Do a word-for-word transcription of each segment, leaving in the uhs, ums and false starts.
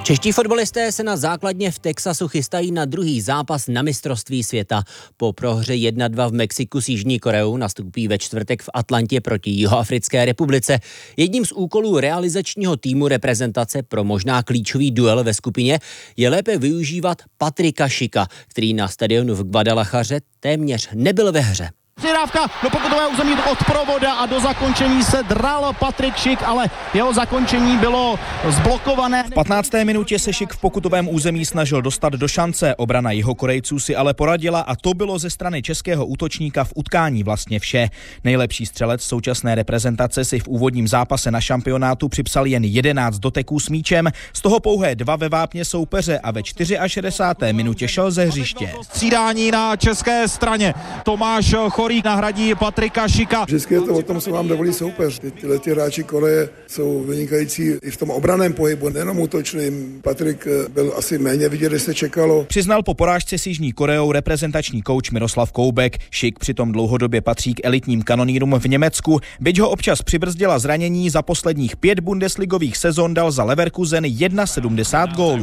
Čeští fotbalisté se na základně v Texasu chystají na druhý zápas na mistrovství světa. Po prohře jedna dva v Mexiku s Jižní Koreou nastoupí ve čtvrtek v Atlantě proti Jihoafrické republice. Jedním z úkolů realizačního týmu reprezentace pro možná klíčový duel ve skupině je lépe využívat Patrika Schicka, který na stadionu v Guadalajaře téměř nebyl ve hře. Přihrávka do pokutového území od provoda a do zakončení se dral Patrik Schick, ale jeho zakončení bylo zblokované. V patnácté minutě se Schick v pokutovém území snažil dostat do šance. Obrana Jihokorejců si ale poradila a to bylo ze strany českého útočníka v utkání vlastně vše. Nejlepší střelec současné reprezentace si v úvodním zápase na šampionátu připsal jen jedenáct doteků s míčem, z toho pouhé dva ve vápně soupeře a ve šedesáté čtvrté minutě šel ze hřiště. Střídání na české straně. Tomáš Chorík nahradí Patrika Schicka. Vždycky je to o tom, co vám dovolí soupeř. Ty, tyhle ty hráči Koreje jsou vynikající i v tom obranném pohybu, nejenom útočným. Patrik byl asi méně vidět, než se čekalo. Přiznal po porážce s Jižní Koreou reprezentační kouč Miroslav Koubek. Schick přitom dlouhodobě patří k elitním kanonýrům v Německu. Byť ho občas přibrzdila zranění, za posledních pět bundesligových sezon dal za Leverkusen sedmdesát jedna gólů.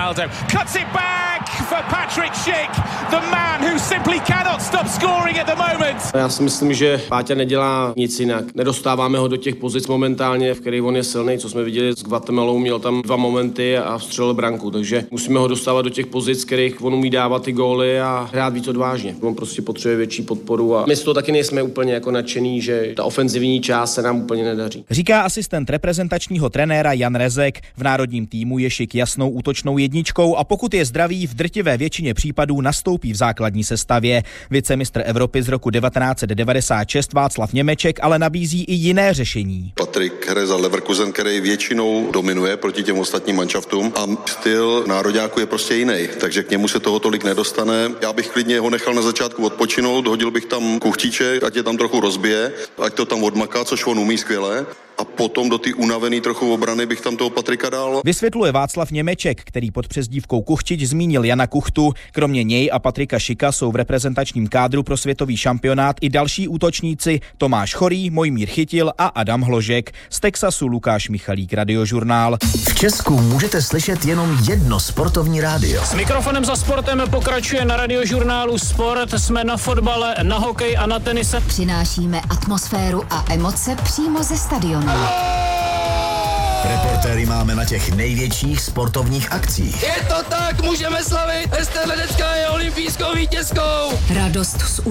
Já si myslím, že Páťa nedělá nic jinak. Nedostáváme ho do těch pozic momentálně, v kterých on je silný, co jsme viděli s Guatemalou, měl tam dva momenty a vstřelil branku, takže musíme ho dostávat do těch pozic, kterých on umí dávat ty góly a hrát víc odvážně. On prostě potřebuje větší podporu a my z toho taky nejsme úplně jako nadšený, že ta ofenzivní část se nám úplně nedaří. Říká asistent reprezentačního trenéra Jan Rezek. V národním týmu je Schick jasnou útočnou jedničkou a pokud je zdravý, v drtivé většině případů nastoupí v základní sestavě. Vicemistr Evropy z roku devatenáct set devadesát šest Václav Němeček ale nabízí i jiné řešení. Patrik hraje za Leverkusen, který většinou dominuje proti těm ostatním manšaftům a styl nároďáku je prostě jiný, takže k němu se toho tolik nedostane. Já bych klidně ho nechal na začátku odpočinout, hodil bych tam Kuchtíček, ať je tam trochu rozbije, ať to tam odmaká, což on umí skvěle. A potom do té unavený trochu obrany bych tam toho Patrika dal. Vysvětluje Václav Němeček, který pod přezdívkou Kuchtič zmínil Jana Kuchtu. Kromě něj a Patrika Schicka jsou v reprezentačním kádru pro světový šampionát i další útočníci Tomáš Chorý, Mojmír Chytil a Adam Hložek. Z Texasu Lukáš Michalík, Radiožurnál. V Česku můžete slyšet jenom jedno sportovní rádio. S mikrofonem za sportem pokračuje na Radiožurnálu Sport. Jsme na fotbale, na hokej a na tenise. Přinášíme atmosféru a emoce přímo ze stadionu. Reportéry máme na těch největších sportovních akcích. Je to tak, můžeme slavit, Ester Ledecká je olympijskou vítězkou. Radost z